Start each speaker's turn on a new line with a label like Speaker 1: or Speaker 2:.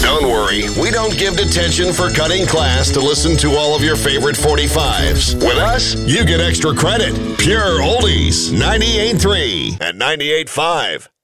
Speaker 1: Don't worry, we don't give detention for cutting class to listen to all of your favorite 45s. With us, you get extra credit. Pure oldies, 98.3 and 98.5.